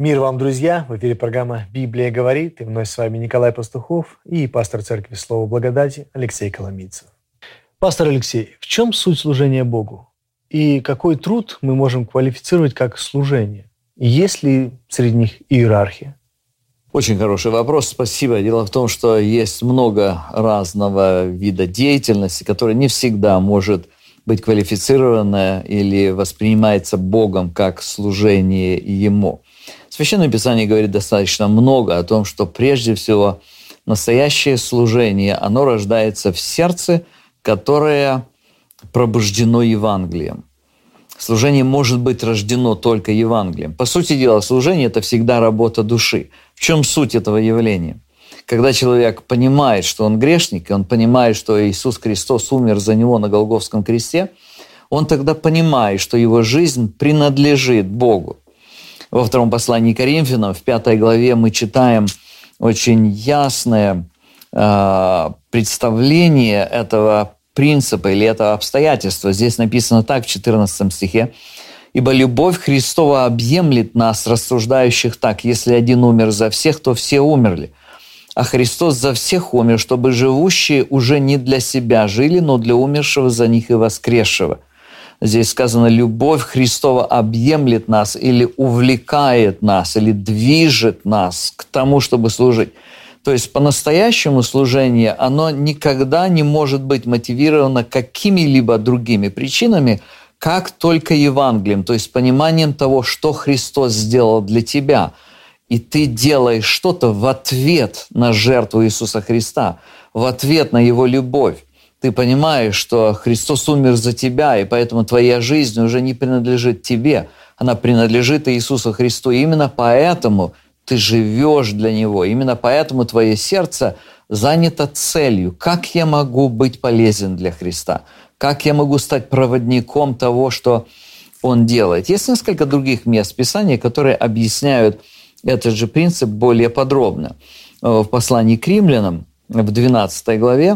Мир вам, друзья! В эфире программа «Библия говорит». И вновь с вами Николай Пастухов и пастор Церкви Слова Благодати Алексей Коломийцев. Пастор Алексей, в чем суть служения Богу? И какой труд мы можем квалифицировать как служение? И есть ли среди них иерархия? Очень хороший вопрос, спасибо. Дело в том, что есть много разного вида деятельности, которая не всегда может быть квалифицирована или воспринимается Богом как служение Ему. Священное Писание говорит достаточно много о том, что прежде всего настоящее служение, оно рождается в сердце, которое пробуждено Евангелием. Служение может быть рождено только Евангелием. По сути дела, служение – это всегда работа души. В чем суть этого явления? Когда человек понимает, что он грешник, и он понимает, что Иисус Христос умер за него на Голгофском кресте, он тогда понимает, что его жизнь принадлежит Богу. Во втором послании к Коринфянам, в 5 главе, мы читаем очень ясное представление этого принципа или этого обстоятельства. Здесь написано так в 14 стихе. «Ибо любовь Христова объемлет нас, рассуждающих так: если один умер за всех, то все умерли. А Христос за всех умер, чтобы живущие уже не для себя жили, но для умершего за них и воскресшего». Здесь сказано, любовь Христова объемлет нас или увлекает нас, или движет нас к тому, чтобы служить. То есть по-настоящему служение, оно никогда не может быть мотивировано какими-либо другими причинами, как только Евангелием, то есть пониманием того, что Христос сделал для тебя. И ты делаешь что-то в ответ на жертву Иисуса Христа, в ответ на Его любовь. Ты понимаешь, что Христос умер за тебя, и поэтому твоя жизнь уже не принадлежит тебе, она принадлежит Иисусу Христу. И именно поэтому ты живешь для Него, именно поэтому твое сердце занято целью. Как я могу быть полезен для Христа? Как я могу стать проводником того, что Он делает? Есть несколько других мест Писания, которые объясняют этот же принцип более подробно. В послании к Римлянам, в 12 главе,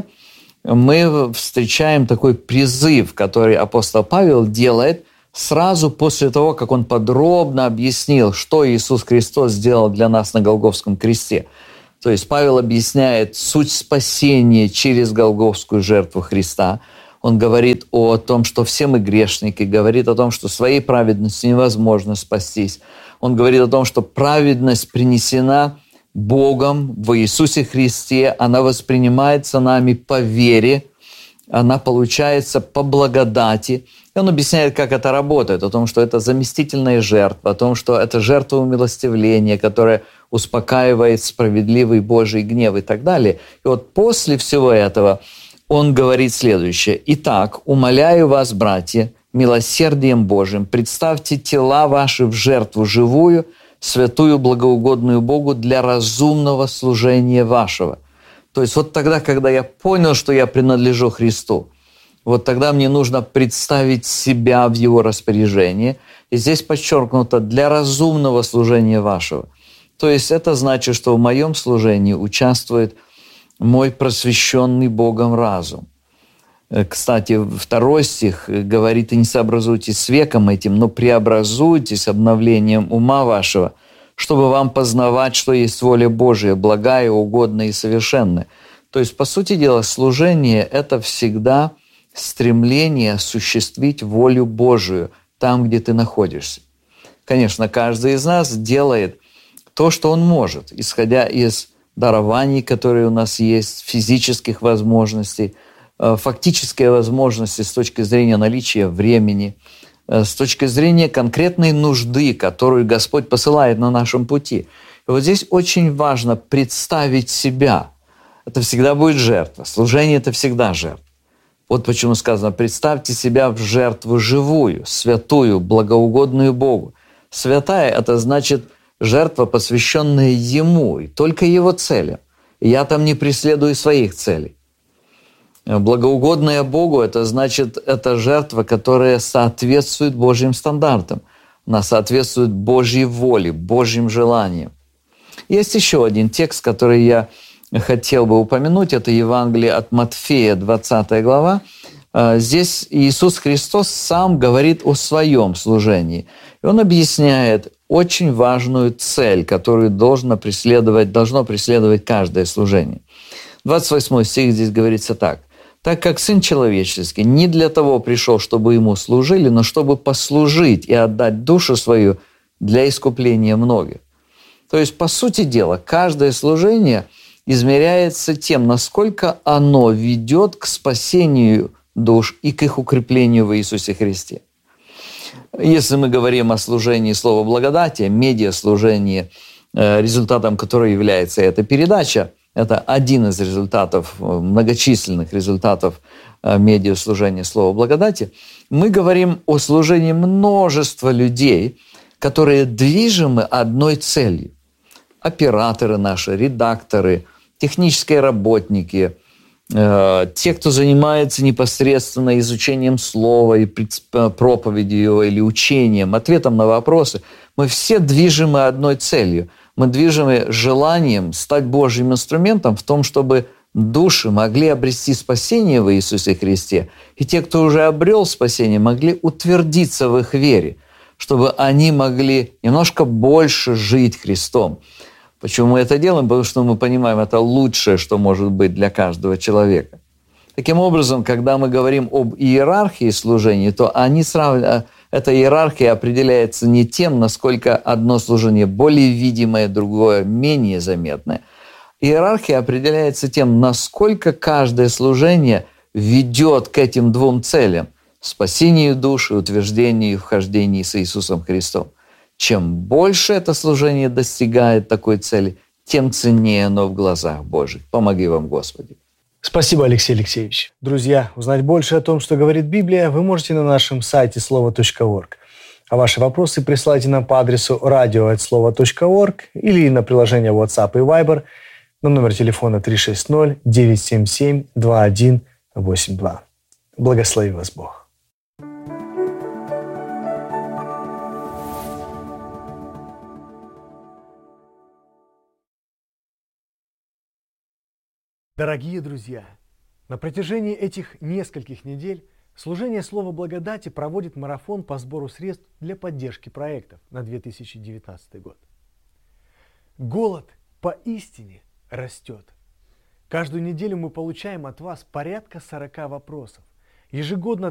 мы встречаем такой призыв, который апостол Павел делает сразу после того, как он подробно объяснил, что Иисус Христос сделал для нас на Голгофском кресте. То есть Павел объясняет суть спасения через Голгофскую жертву Христа. Он говорит о том, что все мы грешники, говорит о том, что своей праведностью невозможно спастись. Он говорит о том, что праведность принесена Богом в Иисусе Христе, она воспринимается нами по вере, она получается по благодати. И он объясняет, как это работает, о том, что это заместительная жертва, о том, что это жертва умилостивления, которая успокаивает справедливый Божий гнев и так далее. И вот после всего этого он говорит следующее. «Итак, умоляю вас, братья, милосердием Божиим, представьте тела ваши в жертву живую, святую, благоугодную Богу для разумного служения вашего». То есть вот тогда, когда я понял, что я принадлежу Христу, вот тогда мне нужно представить себя в Его распоряжении. И здесь подчеркнуто «для разумного служения вашего». То есть это значит, что в моем служении участвует мой просвещенный Богом разум. Кстати, 2 стих говорит: «И не сообразуйтесь с веком этим, но преобразуйтесь обновлением ума вашего, чтобы вам познавать, что есть воля Божия, благая, угодная и совершенная». То есть, по сути дела, служение – это всегда стремление осуществить волю Божию там, где ты находишься. Конечно, каждый из нас делает то, что он может, исходя из дарований, которые у нас есть, физических возможностей, фактические возможности с точки зрения наличия времени, с точки зрения конкретной нужды, которую Господь посылает на нашем пути. И вот здесь очень важно представить себя. Это всегда будет жертва. Служение – это всегда жертва. Вот почему сказано: представьте себя в жертву живую, святую, благоугодную Богу. Святая – это значит жертва, посвященная Ему и только Его целям. И я там не преследую своих целей. Благоугодная Богу – это значит, это жертва, которая соответствует Божьим стандартам. Она соответствует Божьей воле, Божьим желаниям. Есть еще один текст, который я хотел бы упомянуть. Это Евангелие от Матфея, 20 глава. Здесь Иисус Христос сам говорит о своем служении. И Он объясняет очень важную цель, которую должно преследовать каждое служение. 28 стих здесь говорится так. «Так как Сын Человеческий не для того пришел, чтобы Ему служили, но чтобы послужить и отдать душу свою для искупления многих». То есть, по сути дела, каждое служение измеряется тем, насколько оно ведет к спасению душ и к их укреплению в Иисусе Христе. Если мы говорим о служении Слова Благодати, медиаслужении, результатом которого является эта передача, это один из результатов, многочисленных результатов медиаслужения Слова Благодати, мы говорим о служении множества людей, которые движимы одной целью. Операторы наши, редакторы, технические работники, те, кто занимается непосредственно изучением слова и проповедью его или учением, ответом на вопросы, мы все движимы одной целью. Мы движимы желанием стать Божьим инструментом в том, чтобы души могли обрести спасение в Иисусе Христе, и те, кто уже обрел спасение, могли утвердиться в их вере, чтобы они могли немножко больше жить Христом. Почему мы это делаем? Потому что мы понимаем, это лучшее, что может быть для каждого человека. Таким образом, когда мы говорим об иерархии служений, то эта иерархия определяется не тем, насколько одно служение более видимое, другое менее заметное. Иерархия определяется тем, насколько каждое служение ведет к этим двум целям – спасению души, утверждению и вхождению с Иисусом Христом. Чем больше это служение достигает такой цели, тем ценнее оно в глазах Божьих. Помоги вам, Господи. Спасибо, Алексей Алексеевич. Друзья, узнать больше о том, что говорит Библия, вы можете на нашем сайте слово.орг. А ваши вопросы присылайте нам по адресу radio@slovo.org или на приложение WhatsApp и Viber на номер телефона 360-977-2182. Благослови вас Бог. Дорогие друзья, на протяжении этих нескольких недель служение Слова Благодати проводит марафон по сбору средств для поддержки проектов на 2019 год. Голод поистине растет. Каждую неделю мы получаем от вас порядка 40 вопросов. Ежегодно